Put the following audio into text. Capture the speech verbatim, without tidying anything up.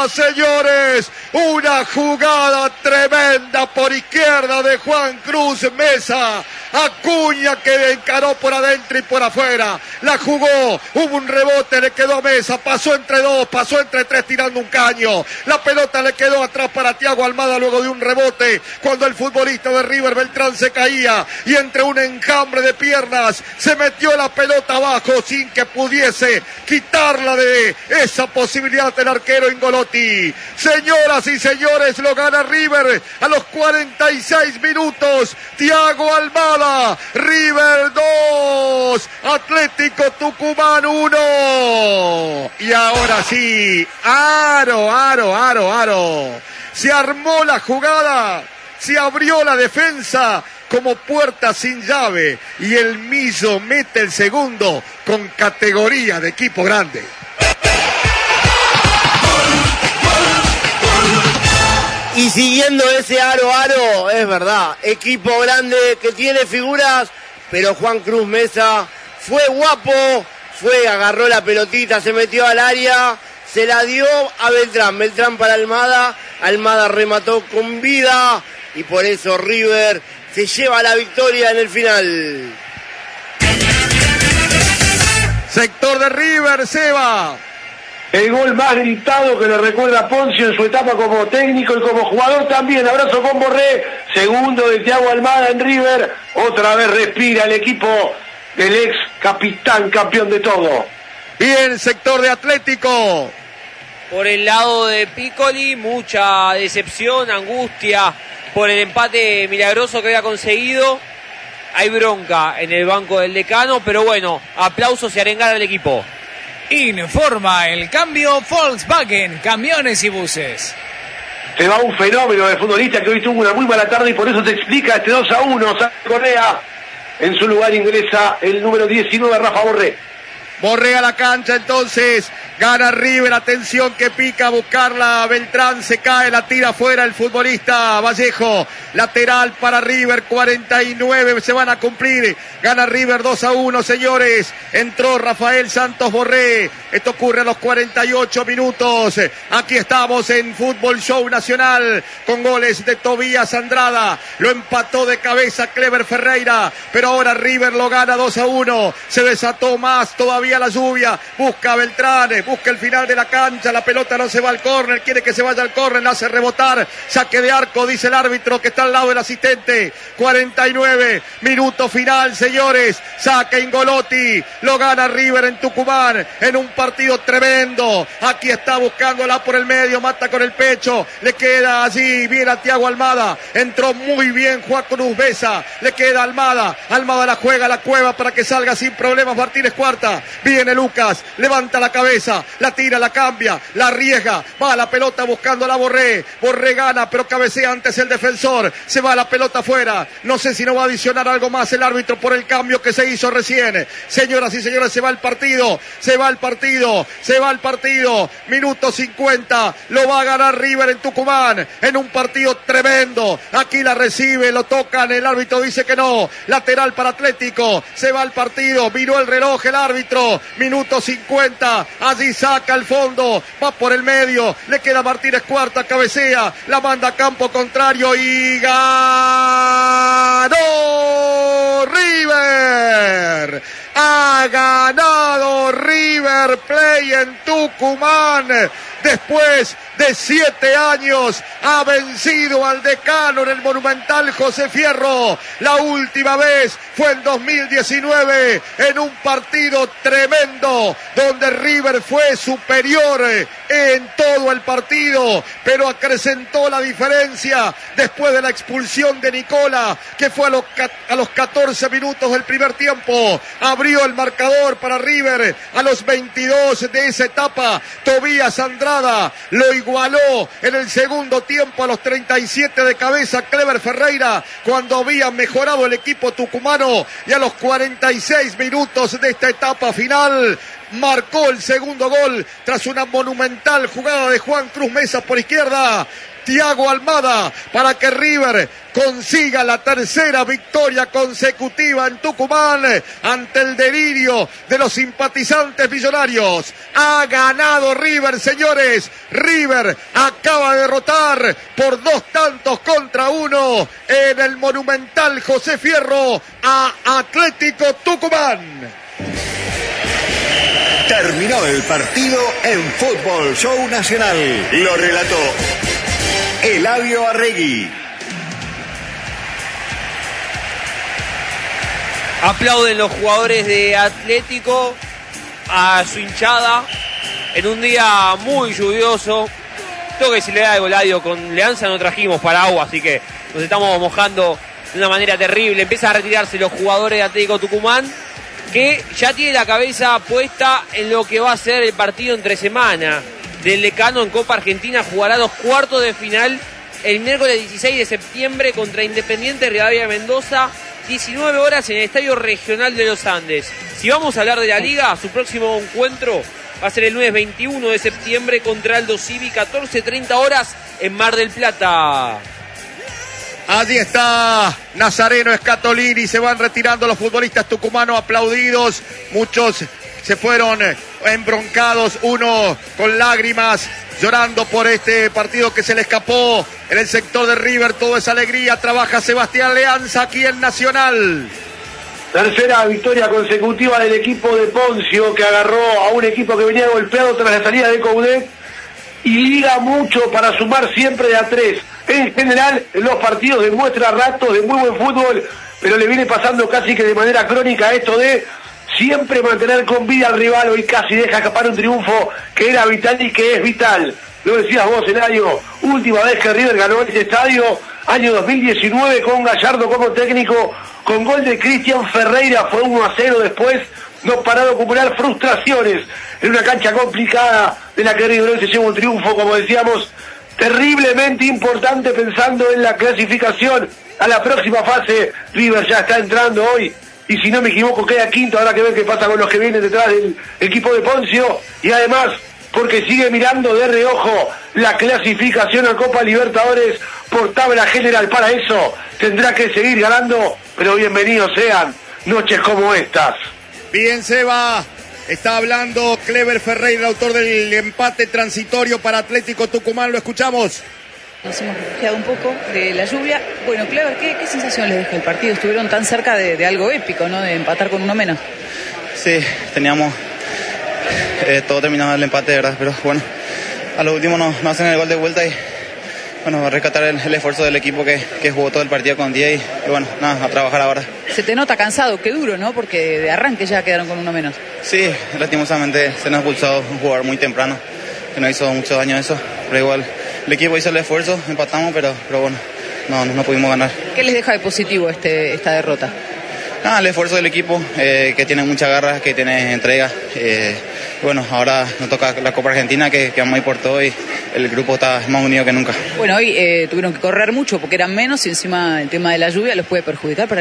señores. Una jugada tremenda por izquierda de Juan Cruz Mesa. Acuña que encaró por adentro y por afuera. La jugó, hubo un rebote, le quedó a Mesa, pasó entre dos, pasó entre tres tirando un caño. La pelota le quedó atrás para Thiago Almada luego de un rebote. Cuando el futbolista de River, Beltrán, se caía y entre un enjambre de piernas se metió la pelota abajo sin que pudiese quitarla de esa posibilidad del arquero Ingolotti. Señoras y señores, lo gana River a los cuarenta y seis minutos. Thiago Almada. River dos, Atlético Tucumán uno. Y ahora sí, aro, aro, aro, aro. Se armó la jugada, se abrió la defensa como puerta sin llave y el Millo mete el segundo con categoría de equipo grande. Y siguiendo ese aro aro, es verdad, equipo grande que tiene figuras, pero Juan Cruz Mesa fue guapo, fue, agarró la pelotita, se metió al área, se la dio a Beltrán, Beltrán para Almada, Almada remató con vida y por eso River se lleva la victoria en el final. Sector de River, Seba. El gol más gritado que le recuerda a Poncio en su etapa como técnico y como jugador también. Abrazo con Borré. Segundo de Thiago Almada en River. Otra vez respira el equipo del ex capitán campeón de todo. Bien, sector de Atlético. Por el lado de Piccoli, mucha decepción, angustia por el empate milagroso que había conseguido. Hay bronca en el banco del decano, pero bueno, aplausos y arengar al equipo. Informa el cambio Volkswagen, camiones y buses. Se va un fenómeno de futbolista que hoy tuvo una muy mala tarde y por eso se explica este dos a uno. Sale Correa, en su lugar ingresa el número diecinueve, Rafa Borré. Borré a la cancha entonces, gana River, atención que pica a buscarla Beltrán, se cae, la tira fuera el futbolista Vallejo, lateral para River, cuarenta y nueve se van a cumplir, gana River dos a uno, señores, entró Rafael Santos Borré, esto ocurre a los cuarenta y ocho minutos, aquí estamos en Fútbol Show Nacional, con goles de Tobías Andrada, lo empató de cabeza Clever Ferreira, pero ahora River lo gana dos a uno, se desató más todavía la lluvia, busca a Beltrán, busca el final de la cancha, la pelota no se va al córner, quiere que se vaya al córner, la hace rebotar, saque de arco, dice el árbitro que está al lado del asistente, cuarenta y nueve, minuto final, señores, saca Ingolotti, lo gana River en Tucumán, en un partido tremendo, aquí está buscándola por el medio, mata con el pecho, le queda allí, viene a Thiago Almada, entró muy bien Juan Cruz Mesa, le queda Almada, Almada la juega a la cueva para que salga sin problemas Martínez Cuarta, viene Lucas, levanta la cabeza, la tira, la cambia, la arriesga, va la pelota buscando a la Borré, Borré gana, pero cabecea antes el defensor, se va la pelota afuera, no sé si no va a adicionar algo más el árbitro por el cambio que se hizo recién, señoras y señores, se va el partido, se va el partido, se va el partido, minuto cincuenta, lo va a ganar River en Tucumán, en un partido tremendo, aquí la recibe, lo tocan, el árbitro dice que no, lateral para Atlético, se va el partido, miró el reloj el árbitro, minuto cincuenta, allí saca al fondo, va por el medio, le queda Martínez Cuarta, cabecea, la manda a campo contrario y ganó River, ha ganado River Plate en Tucumán, después de siete años ha vencido al decano en el Monumental José Fierro, la última vez fue en dos mil diecinueve en un partido tremendo donde River fue superior en todo el partido, pero acrecentó la diferencia después de la expulsión de Nicola, que fue a los, a los catorce minutos del primer tiempo, abrió el marcador para River a los veintidós de esa etapa, Tobías Andrada lo igualó en el segundo tiempo a los treinta y siete de cabeza Clever Ferreira, cuando había mejorado el equipo tucumano, y a los cuarenta y seis minutos de esta etapa final marcó el segundo gol tras una monumental jugada de Juan Cruz Mesa por izquierda. Thiago Almada para que River consiga la tercera victoria consecutiva en Tucumán ante el delirio de los simpatizantes millonarios. Ha ganado River, señores. River acaba de derrotar por dos tantos contra uno en el Monumental José Fierro a Atlético Tucumán. Terminó el partido en Fútbol Show Nacional. Lo relató Eladio Arregui. Aplauden los jugadores de Atlético a su hinchada en un día muy lluvioso. Tengo que decirle algo, Eladio, con Leanza no trajimos paraguas, así que nos estamos mojando de una manera terrible. Empieza a retirarse los jugadores de Atlético Tucumán, que ya tiene la cabeza puesta en lo que va a ser el partido entre semana del Decano en Copa Argentina. Jugará los cuartos de final el miércoles dieciséis de septiembre contra Independiente Rivadavia de Mendoza, diecinueve horas en el Estadio Regional de los Andes. Si vamos a hablar de la Liga, su próximo encuentro va a ser el lunes veintiuno de septiembre contra Aldo Civi, catorce treinta horas en Mar del Plata. Allí está Nazareno Scatolini, se van retirando los futbolistas tucumanos aplaudidos, muchos se fueron embroncados, uno con lágrimas, llorando por este partido que se le escapó en el sector de River. Toda esa alegría, trabaja Sebastián Leanza aquí en Nacional. Tercera victoria consecutiva del equipo de Poncio, que agarró a un equipo que venía golpeado tras la salida de Coudet y liga mucho para sumar siempre de a tres. En general, en los partidos demuestra ratos de muy buen fútbol, pero le viene pasando casi que de manera crónica esto de siempre mantener con vida al rival. Hoy casi deja escapar un triunfo que era vital y que es vital. Lo decías vos, Eladio, última vez que River ganó este estadio, año dos mil diecinueve, con Gallardo como técnico, con gol de Cristian Ferreira, fue uno a cero después. No paró de acumular frustraciones en una cancha complicada de la que River hoy se lleva un triunfo, como decíamos, terriblemente importante pensando en la clasificación a la próxima fase. River ya está entrando hoy y, si no me equivoco, queda quinto. Habrá que ver qué pasa con los que vienen detrás del equipo de Poncio, y además porque sigue mirando de reojo la clasificación a Copa Libertadores por tabla general. Para eso tendrá que seguir ganando, pero bienvenidos sean noches como estas. Bien, Seba, está hablando Clever Ferreira, el autor del empate transitorio para Atlético Tucumán. Lo escuchamos. Nos hemos refugiado un poco de la lluvia. Bueno, Clever, ¿qué, qué sensación les deja el partido? Estuvieron tan cerca de, de algo épico, ¿no? De empatar con uno menos. Sí, teníamos eh, todo terminado el empate, de verdad, pero bueno, a lo último nos, nos hacen el gol de vuelta y bueno, a rescatar el, el esfuerzo del equipo que, que jugó todo el partido con diez y, y bueno, nada, a trabajar ahora. Se te nota cansado, qué duro, ¿no? Porque de arranque ya quedaron con uno menos. Sí, lastimosamente se nos ha expulsado un jugador muy temprano, que nos hizo mucho daño eso, pero igual el equipo hizo el esfuerzo, empatamos, pero, pero bueno, no, no pudimos ganar. ¿Qué les deja de positivo este, esta derrota? Ah, el esfuerzo del equipo, eh, que tiene mucha garra, que tiene entrega. Eh, bueno, ahora nos toca la Copa Argentina, que, que vamos a ir por todo y el grupo está más unido que nunca. Bueno, hoy eh, tuvieron que correr mucho porque eran menos y encima el tema de la lluvia los puede perjudicar. Para